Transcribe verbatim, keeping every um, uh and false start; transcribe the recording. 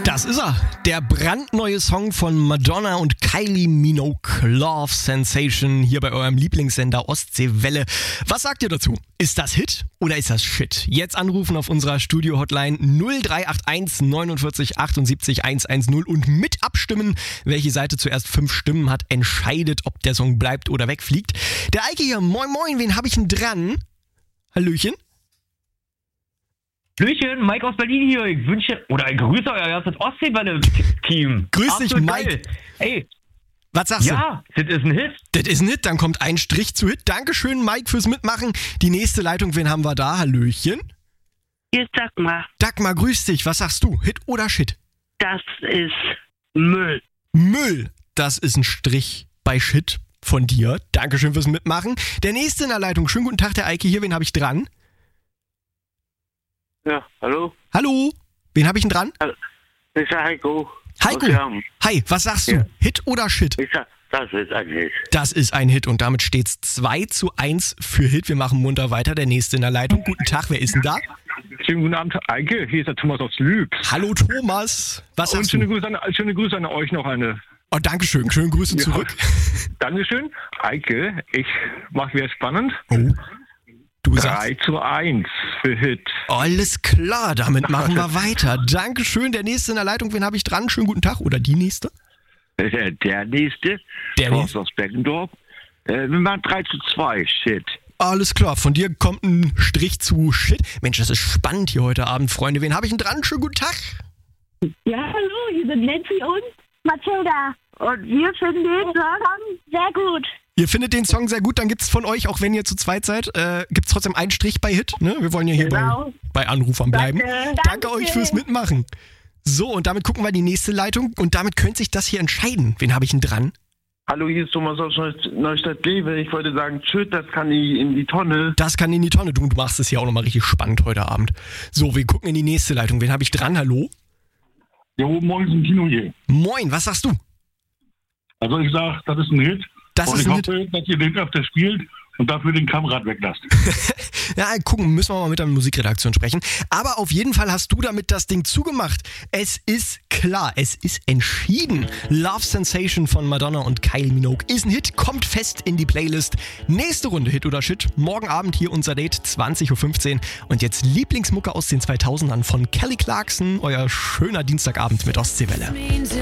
Das ist er. Der brandneue Song von Madonna und Kylie Minogue, Love Sensation, hier bei eurem Lieblingssender Ostseewelle. Was sagt ihr dazu? Ist das Hit oder ist das Shit? Jetzt anrufen auf unserer Studio-Hotline null drei acht eins neunundvierzig achtundsiebzig hundertzehn und mit abstimmen. Welche Seite zuerst fünf Stimmen hat, entscheidet, ob der Song bleibt oder wegfliegt. Der Eike hier, moin moin, wen habe ich denn dran? Hallöchen? Hallöchen, Mike aus Berlin hier. Ich wünsche, oder ich grüße euer erstes Ostseewelle-Team. Grüß dich, Absolut Mike. geil. Ey, Was sagst ja, das ist ein Hit. du? Das ist ein Hit, dann kommt ein Strich zu Hit. Dankeschön, Mike, fürs Mitmachen. Die nächste Leitung, wen haben wir da? Hallöchen? Hier ist Dagmar. Dagmar, grüß dich. Was sagst du? Hit oder Shit? Das ist Müll. Müll. Das ist ein Strich bei Shit von dir. Dankeschön fürs Mitmachen. Der nächste in der Leitung. Schönen guten Tag, der Eike hier. Wen habe ich dran? Ja, hallo? Hallo? Wen habe ich denn dran? Ich sag Heiko. Heiko. Aus Jam. Hi, was sagst du? Ja. Hit oder Shit? Ich sag, das ist ein Hit. Das ist ein Hit und damit steht's zwei zu eins für Hit. Wir machen munter weiter. Der nächste in der Leitung. Guten Tag, wer ist denn da? Schönen guten Abend, Eike. Hier ist der Thomas aus Lüb. Hallo Thomas. Was Und sagst schöne du? Grüße, an, schöne Grüße an euch noch eine. Oh, Dankeschön. Schöne Grüße Ja. zurück. Dankeschön. Eike, ich mach wieder spannend. Oh. Du sagst, drei zu eins für Hit. alles klar, damit machen wir weiter. Dankeschön. Der nächste in der Leitung, wen habe ich dran? Schönen guten Tag. Oder die nächste? Äh, Der nächste, Der Thorsten nächste. aus Beckendorf. Äh, Wir machen drei zu zwei. Shit. Alles klar, von dir kommt ein Strich zu Shit. Mensch, das ist spannend hier heute Abend, Freunde. Wen habe ich denn dran? Schönen guten Tag. Ja, hallo, hier sind Nancy und Mathilda. Und wir finden den Song sehr gut. Ihr findet den Song sehr gut, dann gibt's von euch, auch wenn ihr zu zweit seid, äh, gibt's trotzdem einen Strich bei Hit. Ne? Wir wollen ja hier Genau. bei, bei Anrufern bleiben. Danke. Danke Danke. euch fürs Mitmachen. So, und damit gucken wir die nächste Leitung und damit könnte sich das hier entscheiden. Wen habe ich denn dran? Hallo, hier ist Thomas aus Neustadt-Glewe. Ich wollte sagen, tschüss, das kann die in die Tonne. Das kann in die Tonne. Du, du machst es hier auch nochmal richtig spannend heute Abend. So, wir gucken in die nächste Leitung. Wen habe ich dran? Hallo? Jo, morgen ist ein Kino hier. Moin, was sagst du? Also ich sag, das ist ein Hit. Das und ist ich ein hoffe, dass ihr den öfter spielt und dafür den Kamerad weglasst. Ja, gucken, müssen wir mal mit der Musikredaktion sprechen. Aber auf jeden Fall hast du damit das Ding zugemacht. Es ist klar, es ist entschieden. Love Sensation von Madonna und Kylie Minogue ist ein Hit, kommt fest in die Playlist. Nächste Runde Hit oder Shit. Morgen Abend hier unser Date, zwanzig Uhr fünfzehn. Und jetzt Lieblingsmucke aus den zweitausendern von Kelly Clarkson. Euer schöner Dienstagabend mit Ostseewelle.